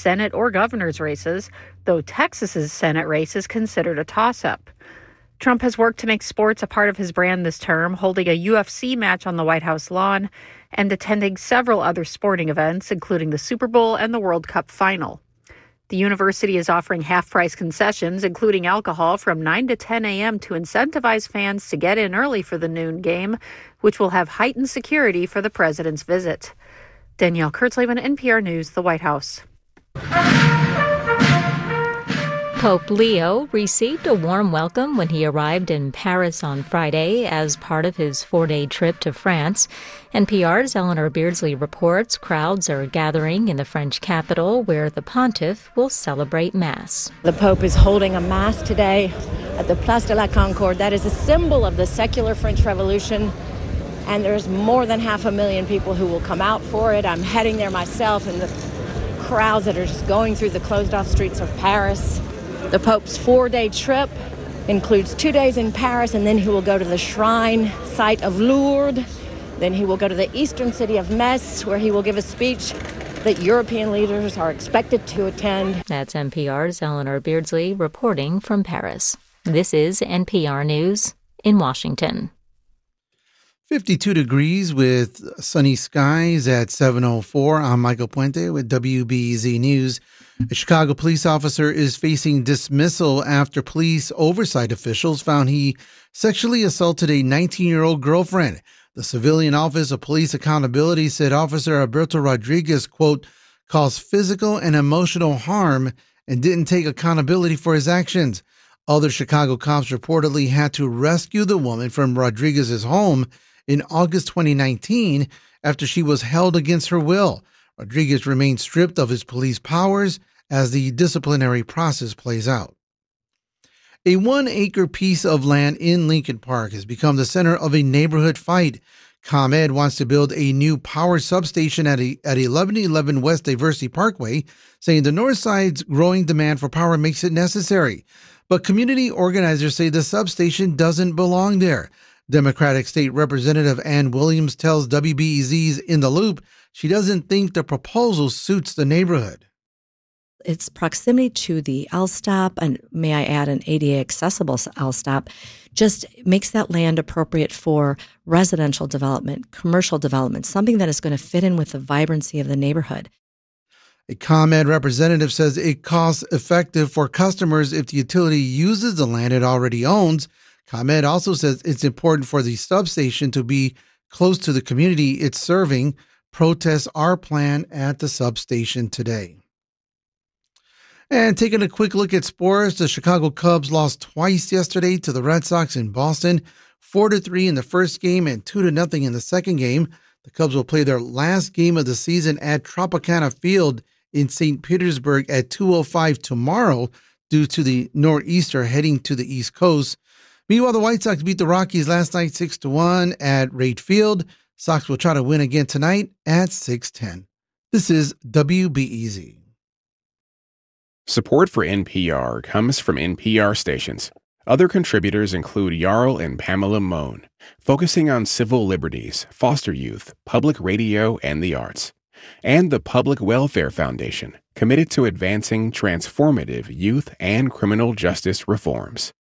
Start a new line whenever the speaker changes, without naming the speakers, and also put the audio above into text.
Senate or governor's races, though Texas's Senate race is considered a toss-up. Trump has worked to make sports a part of his brand this term, holding a UFC match on the White House lawn and attending several other sporting events, including the Super Bowl and the World Cup final. The university is offering half-price concessions, including alcohol, from 9 to 10 a.m. to incentivize fans to get in early for the noon game, which will have heightened security for the president's visit. Danielle Kurtzleben, NPR News, the White House.
Pope Leo received a warm welcome when he arrived in Paris on Friday as part of his 4-day trip to France. NPR's Eleanor Beardsley reports crowds are gathering in the French capital where the pontiff will celebrate Mass.
The Pope is holding a Mass today at the Place de la Concorde. That is a symbol of the secular French Revolution, and there's more than 500,000 people who will come out for it. I'm heading there myself, and the crowds that are just going through the closed-off streets of Paris. The Pope's 4-day trip includes 2 days in Paris, and then he will go to the shrine site of Lourdes. Then he will go to the eastern city of Metz, where he will give a speech that European leaders are expected to attend.
That's NPR's Eleanor Beardsley reporting from Paris. This is NPR News in Washington.
52 degrees with sunny skies at 7:04. I'm Michael Puente with WBEZ News. A Chicago police officer is facing dismissal after police oversight officials found he sexually assaulted a 19-year-old girlfriend. The Civilian Office of Police Accountability said Officer Alberto Rodriguez, quote, caused physical and emotional harm and didn't take accountability for his actions. Other Chicago cops reportedly had to rescue the woman from Rodriguez's home in August 2019 after she was held against her will. Rodriguez remains stripped of his police powers as the disciplinary process plays out. A 1-acre piece of land in Lincoln Park has become the center of a neighborhood fight. ComEd wants to build a new power substation at 1111 West Diversity Parkway, saying the north side's growing demand for power makes it necessary. But community organizers say the substation doesn't belong there. Democratic State Representative Ann Williams tells WBEZ's In the Loop she doesn't think the proposal suits the neighborhood.
Its proximity to the L-stop, and may I add an ADA accessible L-stop, just makes that land appropriate for residential development, commercial development, something that is going to fit in with the vibrancy of the neighborhood.
A ComEd representative says it costs effective for customers if the utility uses the land it already owns. ComEd also says it's important for the substation to be close to the community it's serving. Protests are planned at the substation today. And taking a quick look at sports, the Chicago Cubs lost twice yesterday to the Red Sox in Boston, 4-3 in the first game and 2-0 in the second game. The Cubs will play their last game of the season at Tropicana Field in St. Petersburg at 2:05 tomorrow due to the nor'easter heading to the East Coast. Meanwhile, the White Sox beat the Rockies last night 6-1 at Wright Field. Sox will try to win again tonight at 6:10. This is WBEZ.
Support for NPR comes from NPR stations. Other contributors include Jarl and Pamela Mohn, focusing on civil liberties, foster youth, public radio, and the arts. And the Public Welfare Foundation, committed to advancing transformative youth and criminal justice reforms.